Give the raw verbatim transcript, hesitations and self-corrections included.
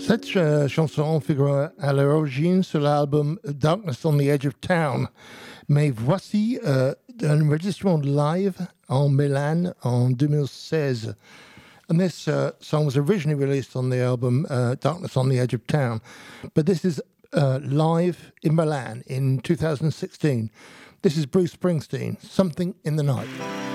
Cette ch- chanson figure à l'origine sur l'album Darkness on the Edge of Town. Mais voici euh, un enregistrement live en Milan en deux mille seize. And this uh, song was originally released on the album uh, Darkness on the Edge of Town. But this is uh, live in Milan in two thousand sixteen. This is Bruce Springsteen, Something in the Night.